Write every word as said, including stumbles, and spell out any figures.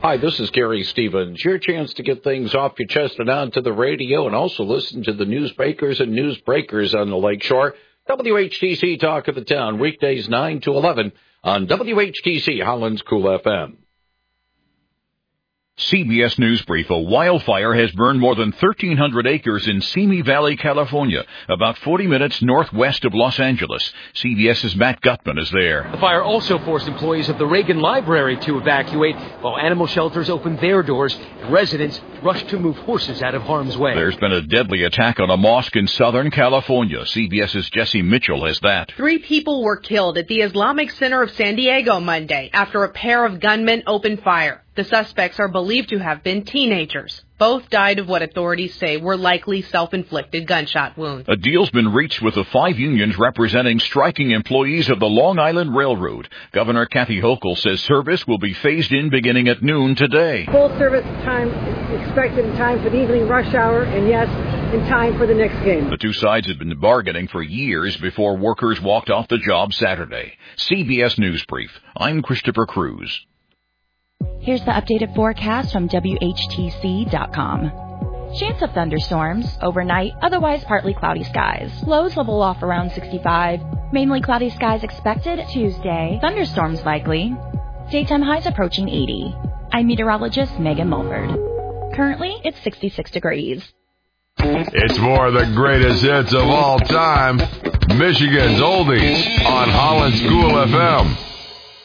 Hi, this is Gary Stevens. Your chance to get things off your chest and onto the radio, and also listen to the newsmakers and newsbreakers on the Lakeshore. W H T C Talk of the Town, weekdays nine to eleven on W H T C Holland's Cool F M. C B S News Brief. A wildfire has burned more than thirteen hundred acres in Simi Valley, California, about forty minutes northwest of Los Angeles. CBS's Matt Gutman is there. The fire also forced employees of the Reagan Library to evacuate, while animal shelters opened their doors and residents rushed to move horses out of harm's way. There's been a deadly attack on a mosque in Southern California. CBS's Jesse Mitchell has that. Three people were killed at the Islamic Center of San Diego Monday after a pair of gunmen opened fire. The suspects are believed to have been teenagers. Both died of what authorities say were likely self-inflicted gunshot wounds. A deal's been reached with the five unions representing striking employees of the Long Island Railroad. Governor Kathy Hochul says service will be phased in beginning at noon today. Full service time is expected in time for the evening rush hour, and yes, in time for the next game. The two sides have been bargaining for years before workers walked off the job Saturday. C B S News Brief. I'm Christopher Cruz. Here's the updated forecast from W H T C dot com. Chance of thunderstorms, overnight, otherwise partly cloudy skies. Lows level off around sixty-five. Mainly cloudy skies expected Tuesday. Thunderstorms likely. Daytime highs approaching eighty. I'm meteorologist Megan Mulford. Currently, it's sixty-six degrees. It's more of the greatest hits of all time. Michigan's Oldies on Holland's Cool F M.